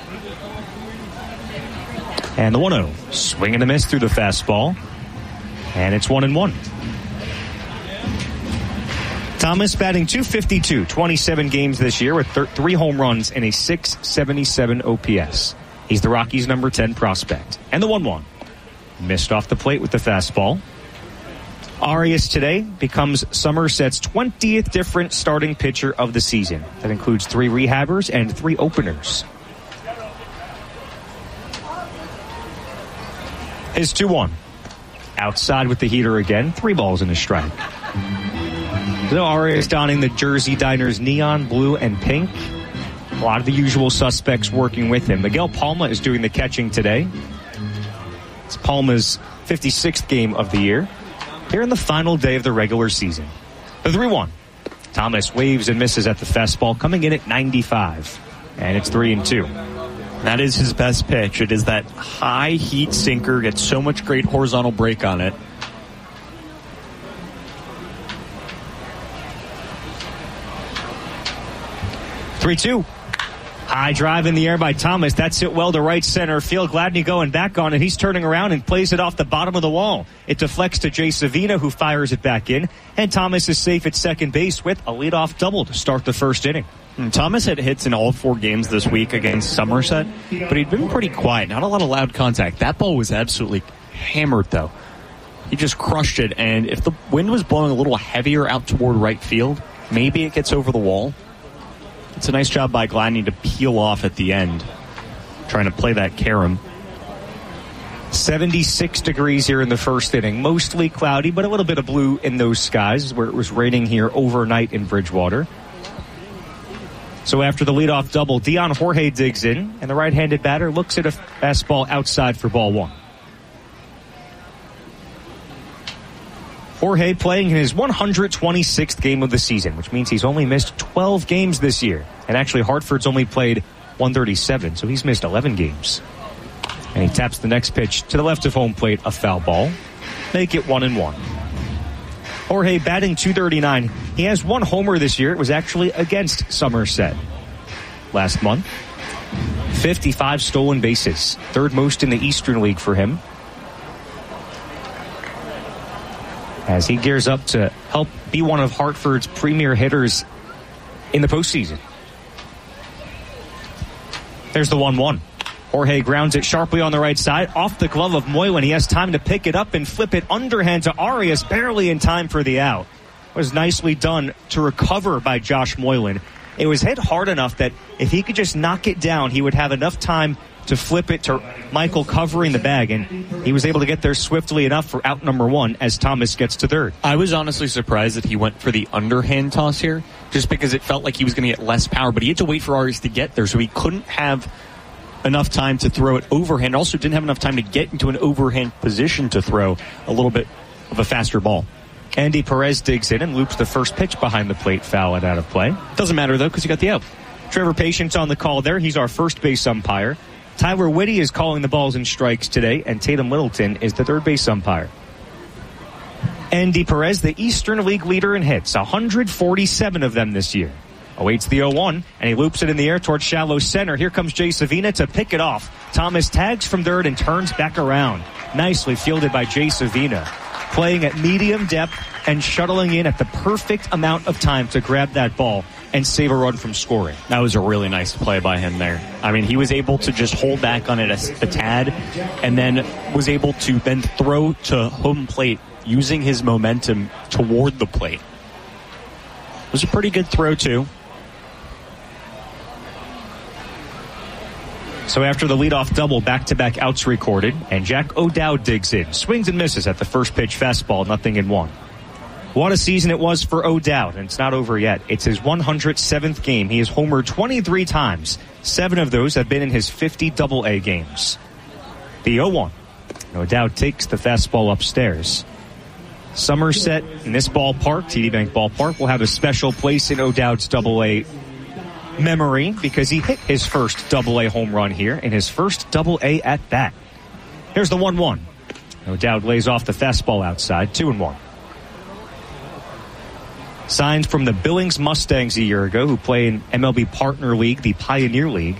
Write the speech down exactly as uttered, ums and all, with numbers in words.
And the one oh. Swing and a miss through the fastball. And it's one and one. Thomas batting two fifty-two, twenty-seven games this year with th- three home runs and a six seventy-seven O P S. He's the Rockies' number ten prospect. And the one one. Missed off the plate with the fastball. Arias today becomes Somerset's twentieth different starting pitcher of the season. That includes three rehabbers and three openers. His two one. Outside with the heater again. Three balls and a strike. So Arias donning the Jersey Diners neon blue and pink. A lot of the usual suspects working with him. Miguel Palma is doing the catching today. It's Palma's fifty-sixth game of the year. Here in the final day of the regular season. The three one. Thomas waves and misses at the fastball, coming in at ninety-five. And it's three and two. That is his best pitch. It is that high heat sinker. Gets so much great horizontal break on it. three two. High drive in the air by Thomas. That's hit well to right center field. Gladney going back on it. He's turning around and plays it off the bottom of the wall. It deflects to Jay Savina, who fires it back in. And Thomas is safe at second base with a leadoff double to start the first inning. Thomas had hits in all four games this week against Somerset, but he'd been pretty quiet. Not a lot of loud contact. That ball was absolutely hammered, though. He just crushed it, and if the wind was blowing a little heavier out toward right field, maybe it gets over the wall. It's a nice job by Gladney to peel off at the end, trying to play that carom. seventy-six degrees here in the first inning. Mostly cloudy, but a little bit of blue in those skies where it was raining here overnight in Bridgewater. So after the leadoff double, Dion Jorge digs in, and the right-handed batter looks at a fastball outside for ball one. Jorge playing in his one hundred twenty-sixth game of the season, which means he's only missed twelve games this year. And actually, Hartford's only played one thirty-seven, so he's missed eleven games. And he taps the next pitch to the left of home plate, a foul ball. Make it one and one. Jorge batting two thirty-nine. He has one homer this year. It was actually against Somerset last month. fifty-five stolen bases, third most in the Eastern League for him. As he gears up to help be one of Hartford's premier hitters in the postseason. There's the one one. Jorge grounds it sharply on the right side, off the glove of Moylan. He has time to pick it up and flip it underhand to Arias, barely in time for the out. It was nicely done to recover by Josh Moylan. It was hit hard enough that if he could just knock it down, he would have enough time to flip it to Michael covering the bag, and he was able to get there swiftly enough for out number one as Thomas gets to third. I was honestly surprised that he went for the underhand toss here, just because it felt like he was going to get less power, but he had to wait for Arias to get there, so he couldn't have enough time to throw it overhand. Also didn't have enough time to get into an overhand position to throw a little bit of a faster ball. Andy Perez digs in and loops the first pitch behind the plate, foul and out of play. Doesn't matter, though, because he got the out. Trevor Patience on the call there. He's our first base umpire. Tyler Whitty is calling the balls and strikes today, and Tatum Littleton is the third base umpire. Andy Perez, the Eastern League leader in hits, one hundred forty-seven of them this year. Awaits the oh one, and he loops it in the air towards shallow center. Here comes Jay Savina to pick it off. Thomas tags from third and turns back around. Nicely fielded by Jay Savina. Playing at medium depth and shuttling in at the perfect amount of time to grab that ball and save a run from scoring. That was a really nice play by him there. I mean, he was able to just hold back on it a, a tad and then was able to then throw to home plate using his momentum toward the plate. It was a pretty good throw, too. So after the leadoff double, back-to-back outs recorded, and Jack O'Dowd digs in. Swings and misses at the first pitch fastball, nothing in one. What a season it was for O'Dowd, and it's not over yet. It's his one hundred seventh game. He has homered twenty-three times. Seven of those have been in his fifty double A games. The oh one. O'Dowd takes the fastball upstairs. Somerset in this ballpark, T D Bank Ballpark, will have a special place in O'Dowd's double A memory because he hit his first double A home run here in his first double A at bat. Here's the one one. O'Dowd lays off the fastball outside, two and one. Signed from the Billings Mustangs a year ago, who play in M L B Partner League, the Pioneer League.